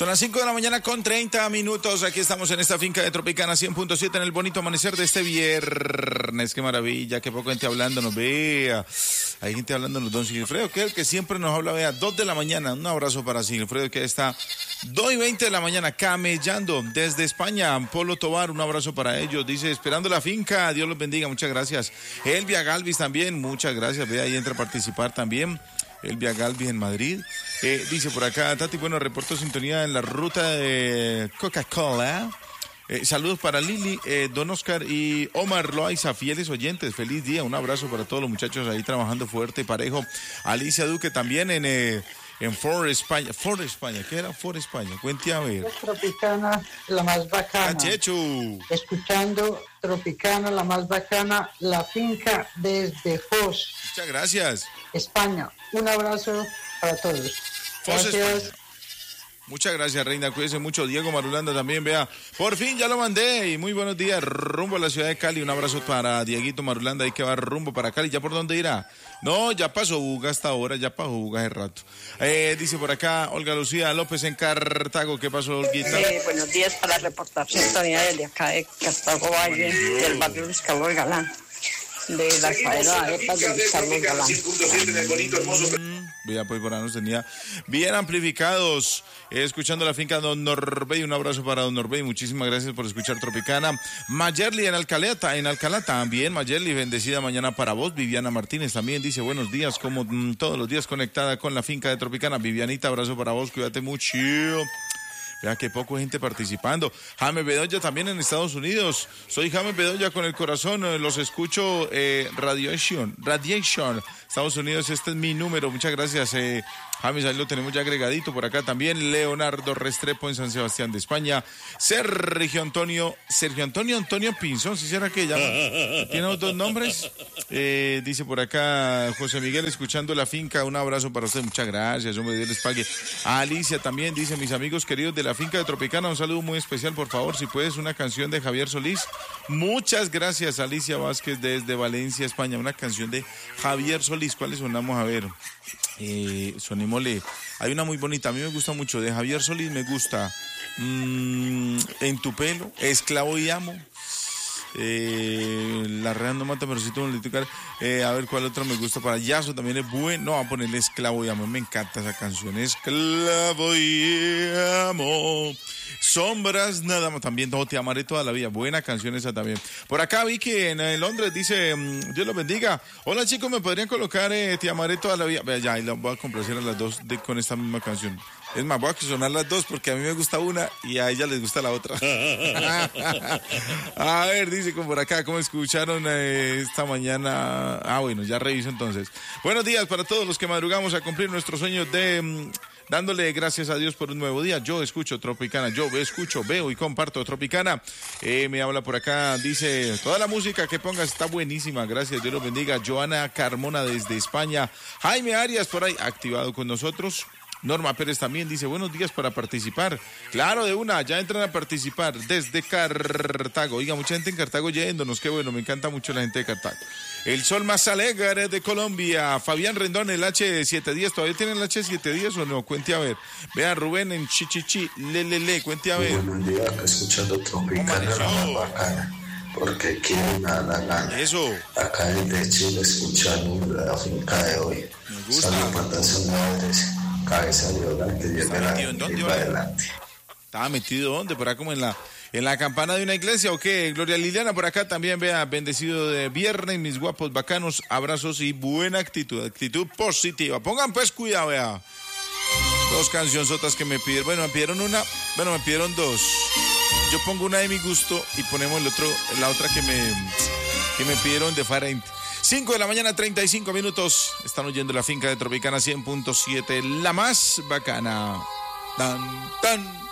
Son las 5 de la mañana con 30 minutos. Aquí estamos en esta finca de Tropicana 100.7 en el bonito amanecer de este viernes. Qué maravilla, qué poco gente hablándonos. Vea, hay gente hablándonos. Don Sigilfredo, que es el que siempre nos habla. Vea, 2 de la mañana. Un abrazo para Sigilfredo, que está 2:20 de la mañana camellando desde España. Polo Tobar, un abrazo para ellos. Dice, esperando la finca. Dios los bendiga. Muchas gracias. Elvia Galvis también. Muchas gracias. Vea, ahí entra a participar también. Elvia Galvis en Madrid. Dice por acá, Tati, bueno, reporto sintonía en la ruta de Coca-Cola. Saludos para Lili, Don Oscar y Omar Loaiza, fieles oyentes. Feliz día, un abrazo para todos los muchachos ahí trabajando fuerte y parejo. Alicia Duque también en Ford España. Ford España, ¿qué era Ford España? Cuente a ver. Tropicana, la más bacana. Cachechu. Escuchando Tropicana, la más bacana, la finca desde Foz. Muchas gracias. España. Un abrazo para todos. Gracias. Muchas gracias, Reina. Cuídese mucho. Diego Marulanda también, vea. Por fin ya lo mandé. Y muy buenos días. Rumbo a la ciudad de Cali. Un abrazo para Dieguito Marulanda. Ahí que va rumbo para Cali. ¿Ya por dónde irá? No, ya pasó Buga hasta ahora. Ya pasó Buga hace rato. Dice por acá Olga Lucía López en Cartago. ¿Qué pasó, Olguita? Buenos días para reportar sintonía desde acá de Cartago Valle, del barrio Luis Carlos Galán. De la faena de Luis Carlos Galán. Vea, pues por ahí nos tenía bien amplificados. Escuchando la finca Don Norbey. Un abrazo para Don Norbey. Muchísimas gracias por escuchar Tropicana. Mayerly en Alcalá también. Mayerly, bendecida mañana para vos. Viviana Martínez también dice buenos días, como todos los días conectada con la finca de Tropicana. Vivianita, abrazo para vos. Cuídate mucho. Vea que poco gente participando. James Bedoya también en Estados Unidos. Soy James Bedoya con el corazón. Los escucho. Radiation. Estados Unidos, este es mi número. Muchas gracias. James, ahí lo tenemos ya agregadito. Por acá también Leonardo Restrepo en San Sebastián de España. Sergio Antonio Pinzón. ¿Sí será que ya tiene otros nombres? Dice por acá José Miguel, escuchando la finca. Un abrazo para usted. Muchas gracias. Hombre, Dios les pague. Alicia también dice, mis amigos queridos de la finca de Tropicana, un saludo muy especial, por favor, si puedes, una canción de Javier Solís. Muchas gracias, Alicia Vázquez desde Valencia, España. Una canción de Javier Solís. ¿Cuáles sonamos? A ver. Sonémosle. Hay una muy bonita, a mí me gusta mucho, de Javier Solís me gusta. En tu pelo, Esclavo y amo. La real no mata, pero sí tuvo un litigar. A ver cuál otra me gusta para Yaso, también es bueno. No, va a ponerle Esclavo y amo, me encanta esa canción. Esclavo y amo. Sombras, nada más, también no, te amaré toda la vida. Buena canción esa también. Por acá vi que en Londres dice, Dios los bendiga. Hola chicos, ¿me podrían colocar Te amaré toda la vida? Vea, ya, y la voy a complacer a las dos con esta misma canción. Es más, voy a sonar las dos porque a mí me gusta una y a ella les gusta la otra. A ver, dice por acá, ¿cómo escucharon esta mañana? Bueno, ya reviso entonces. Buenos días para todos los que madrugamos a cumplir nuestro sueño de... dándole gracias a Dios por un nuevo día. Yo escucho Tropicana, yo escucho, veo y comparto Tropicana. Me habla por acá, dice, toda la música que pongas está buenísima, gracias, Dios los bendiga. Joana Carmona desde España. Jaime Arias por ahí, activado con nosotros. Norma Pérez también dice, buenos días para participar. Claro, de una, ya entran a participar desde Cartago. Oiga, mucha gente en Cartago yéndonos, qué bueno, me encanta mucho la gente de Cartago. El sol más alegre de Colombia. Fabián Rendón, el H710. ¿Todavía tienen el H710 o no? Cuente a ver. Vean, Rubén en Chichichi. Cuente a ver. Buenos días, acá escuchando Tropicana, la más bacana. Porque quiero nada la gana. Eso. Acá desde Chile escuchando la finca de hoy. Me gusta. Saludos para sus madres. Cabeza de hogar, que Dios me la bendiga adelante. ¿Estaba metido dónde? ¿Por acá como en la campana de una iglesia o qué? Gloria Liliana por acá también, vea, bendecido de viernes, mis guapos bacanos, abrazos y buena actitud positiva. Pongan pues cuidado, vea. 2 cancionzotas que me pidieron, me pidieron 2. Yo pongo una de mi gusto y ponemos la otra que me pidieron de diferente. 5 de la mañana, 35 minutos. Están oyendo la finca de Tropicana 100.7, la más bacana. Tan, tan.